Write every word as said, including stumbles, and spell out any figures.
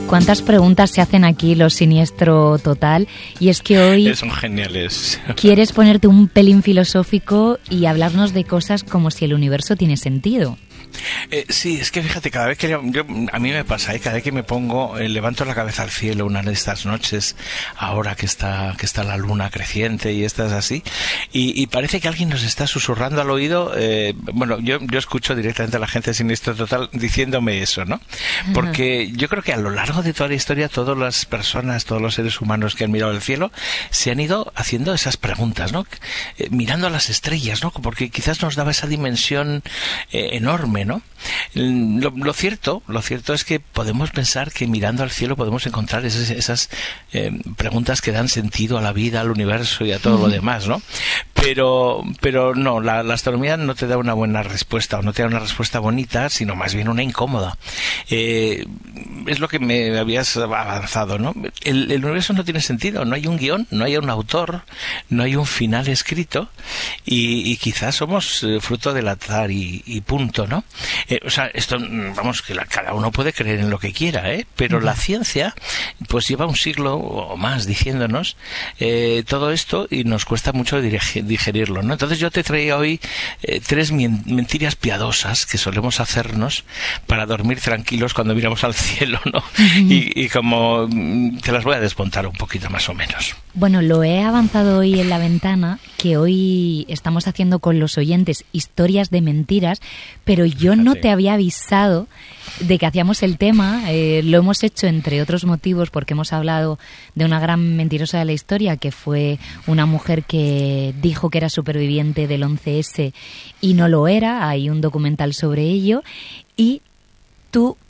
cuántas preguntas se hacen aquí los Siniestro Total, y es que hoy son geniales. Quieres ponerte un pelín filosófico y hablarnos de cosas como si el universo tiene sentido. Eh, sí, es que fíjate, cada vez que yo, yo a mí me pasa, ¿eh? Cada vez que me pongo, eh, levanto la cabeza al cielo una de estas noches, ahora que está que está la luna creciente y estás así, y, y parece que alguien nos está susurrando al oído. Eh, bueno, yo, yo escucho directamente a la gente de Siniestro Total diciéndome eso, ¿no? Porque yo creo que a lo largo de toda la historia, todas las personas, todos los seres humanos que han mirado el cielo, se han ido haciendo esas preguntas, ¿no? Eh, mirando a las estrellas, ¿no? Porque quizás nos daba esa dimensión eh, enorme, ¿no? Lo, lo cierto, lo cierto es que podemos pensar que mirando al cielo podemos encontrar esas, esas eh, preguntas que dan sentido a la vida, al universo y a todo lo demás, ¿no? Pero, pero no, la, la astronomía no te da una buena respuesta, o no te da una respuesta bonita, sino más bien una incómoda. Eh, es lo que me habías avanzado, ¿no? El, el universo no tiene sentido, no hay un guión, no hay un autor, no hay un final escrito, y, y quizás somos eh, fruto del azar y, y punto, ¿no? Eh, o sea, esto, vamos, que la, cada uno puede creer en lo que quiera, ¿eh? Pero la ciencia, pues lleva un siglo o más diciéndonos eh, todo esto, y nos cuesta mucho digerirlo, ¿no? Entonces yo te traía hoy eh, tres mentiras piadosas que solemos hacernos para dormir tranquilos cuando miramos al cielo, ¿no? Uh-huh. Y, y como te las voy a desmontar un poquito más o menos. Bueno, lo he avanzado hoy en la ventana, que hoy estamos haciendo con los oyentes historias de mentiras, pero yo Fíjate. no te había avisado de que hacíamos el tema. Eh, lo hemos hecho entre otros motivos porque hemos hablado de una gran mentirosa de la historia, que fue una mujer que dijo que era superviviente del once ese y no lo era. Hay un documental sobre ello, y tú